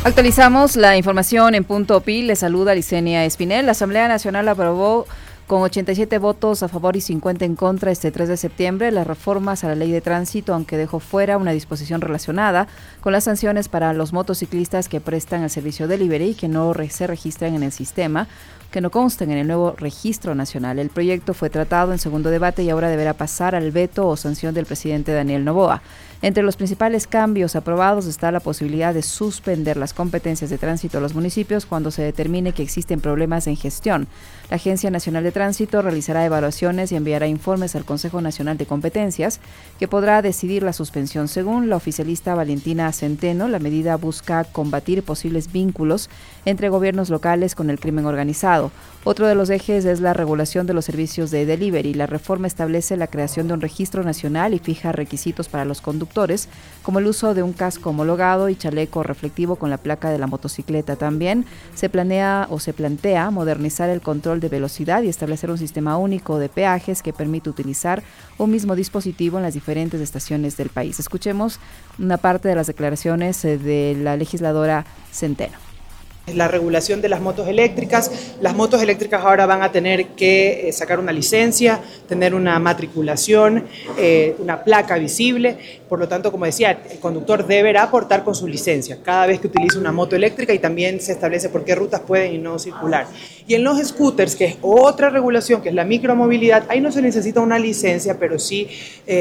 Actualizamos la información en Punto Pi. Le saluda Licenia Espinel. La Asamblea Nacional aprobó con 87 votos a favor y 50 en contra este 3 de septiembre las reformas a la ley de tránsito, aunque dejó fuera una disposición relacionada con las sanciones para los motociclistas que prestan el servicio delivery y que no se registran en el sistema, que no consten en el nuevo registro nacional. El proyecto fue tratado en segundo debate y ahora deberá pasar al veto o sanción del presidente Daniel Noboa. Entre los principales cambios aprobados está la posibilidad de suspender las competencias de tránsito a los municipios cuando se determine que existen problemas en gestión. La Agencia Nacional de Tránsito realizará evaluaciones y enviará informes al Consejo Nacional de Competencias, que podrá decidir la suspensión. Según la oficialista Valentina Centeno, la medida busca combatir posibles vínculos entre gobiernos locales con el crimen organizado. Otro de los ejes es la regulación de los servicios de delivery. La reforma establece la creación de un registro nacional y fija requisitos para los conductores, como el uso de un casco homologado y chaleco reflectivo con la placa de la motocicleta. También se plantea modernizar el control de velocidad y establecer un sistema único de peajes que permite utilizar un mismo dispositivo en las diferentes estaciones del país. Escuchemos una parte de las declaraciones de la legisladora Centeno. La regulación de las motos eléctricas. Las motos eléctricas ahora van a tener que sacar una licencia, tener una matriculación, una placa visible. Por lo tanto, como decía, el conductor deberá aportar con su licencia cada vez que utilice una moto eléctrica y también se establece por qué rutas pueden y no circular. Y en los scooters, que es otra regulación, que es la micromovilidad, ahí no se necesita una licencia, pero sí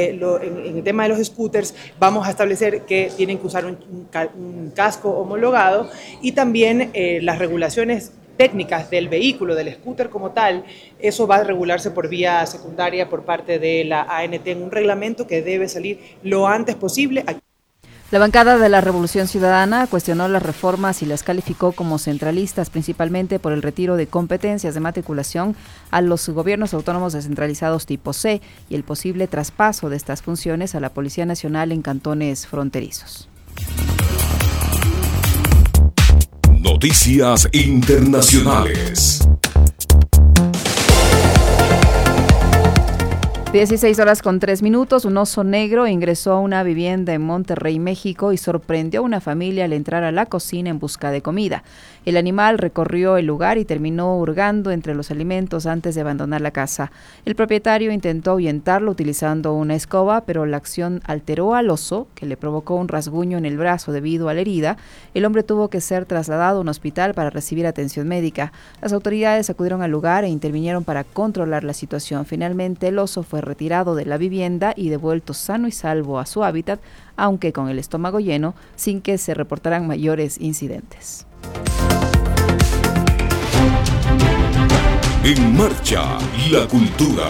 en el tema de los scooters vamos a establecer que tienen que usar un casco homologado y también las regulaciones técnicas del vehículo, del scooter como tal, eso va a regularse por vía secundaria por parte de la ANT en un reglamento que debe salir lo antes posible. La bancada de la Revolución Ciudadana cuestionó las reformas y las calificó como centralistas, principalmente por el retiro de competencias de matriculación a los gobiernos autónomos descentralizados tipo C y el posible traspaso de estas funciones a la Policía Nacional en cantones fronterizos. Noticias internacionales. 16:03. Un oso negro ingresó a una vivienda en Monterrey, México, y sorprendió a una familia al entrar a la cocina en busca de comida. El animal recorrió el lugar y terminó hurgando entre los alimentos antes de abandonar la casa. El propietario intentó ahuyentarlo utilizando una escoba, pero la acción alteró al oso, que le provocó un rasguño en el brazo debido a la herida. El hombre tuvo que ser trasladado a un hospital para recibir atención médica. Las autoridades acudieron al lugar e intervinieron para controlar la situación. Finalmente, el oso fue retirado de la vivienda y devuelto sano y salvo a su hábitat, aunque con el estómago lleno, sin que se reportaran mayores incidentes. En marcha, la cultura.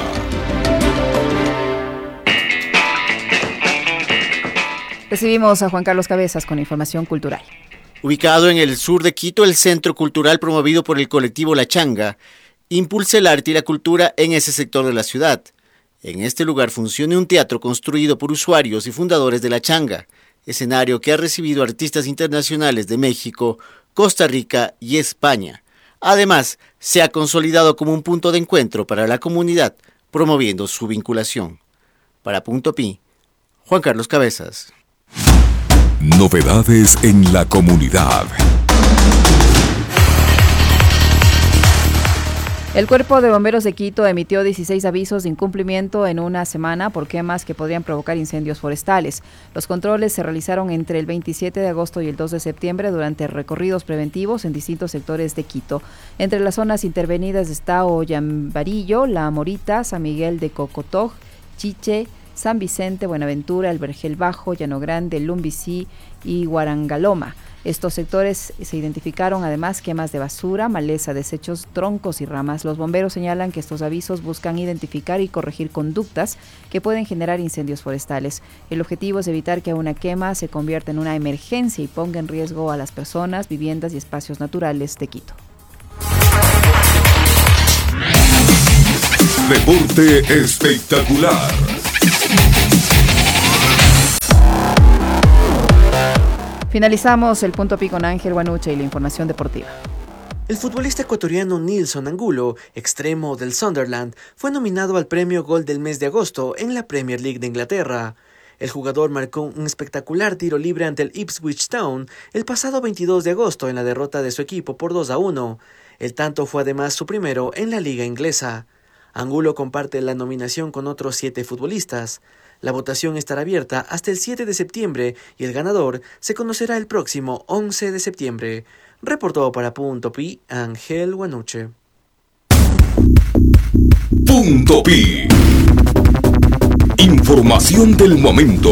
Recibimos a Juan Carlos Cabezas con información cultural. Ubicado en el sur de Quito, el centro cultural promovido por el colectivo La Changa impulsa el arte y la cultura en ese sector de la ciudad. En este lugar funciona un teatro construido por usuarios y fundadores de La Changa, escenario que ha recibido artistas internacionales de México, Costa Rica y España. Además, se ha consolidado como un punto de encuentro para la comunidad, promoviendo su vinculación. Para Punto Pi, Juan Carlos Cabezas. Novedades en la comunidad. El Cuerpo de Bomberos de Quito emitió 16 avisos de incumplimiento en una semana por quemas que podrían provocar incendios forestales. Los controles se realizaron entre el 27 de agosto y el 2 de septiembre durante recorridos preventivos en distintos sectores de Quito. Entre las zonas intervenidas está Ollambarillo, La Morita, San Miguel de Cocotoj, Chiche, San Vicente, Buenaventura, El Vergel Bajo, Llano Grande, Lumbicí y Guarangaloma. Estos sectores se identificaron además quemas de basura, maleza, desechos, troncos y ramas. Los bomberos señalan que estos avisos buscan identificar y corregir conductas que pueden generar incendios forestales. El objetivo es evitar que una quema se convierta en una emergencia y ponga en riesgo a las personas, viviendas y espacios naturales de Quito. Deporte espectacular. Finalizamos el Punto Pi con Ángel Guanuche y la información deportiva. El futbolista ecuatoriano Nilson Angulo, extremo del Sunderland, fue nominado al premio Gol del mes de agosto en la Premier League de Inglaterra. El jugador marcó un espectacular tiro libre ante el Ipswich Town el pasado 22 de agosto en la derrota de su equipo por 2-1. El tanto fue además su primero en la liga inglesa. Angulo comparte la nominación con otros 7 futbolistas. La votación estará abierta hasta el 7 de septiembre y el ganador se conocerá el próximo 11 de septiembre. Reportó para Punto Pi, Ángel Guanuche. Punto Pi. Información del momento.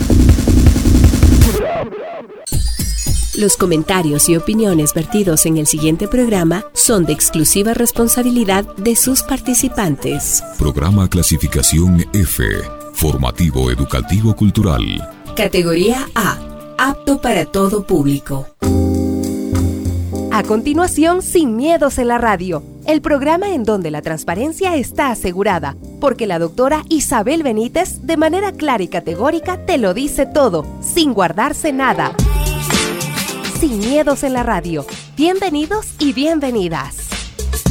Los comentarios y opiniones vertidos en el siguiente programa son de exclusiva responsabilidad de sus participantes. Programa clasificación F. Formativo Educativo Cultural. Categoría A. Apto para todo público. A continuación, Sin Miedos en la Radio, el programa en donde la transparencia está asegurada, porque la doctora Isabel Benítez, de manera clara y categórica, te lo dice todo, sin guardarse nada. Sin Miedos en la Radio. Bienvenidos y bienvenidas.